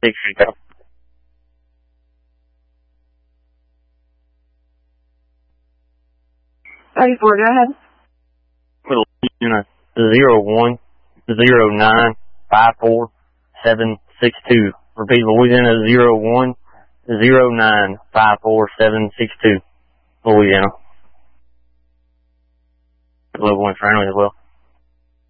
Big Chicago. Go ahead. Louisiana 0109547762. Repeat, Louisiana 0109547762. Louisiana. Level 1 friendly as well.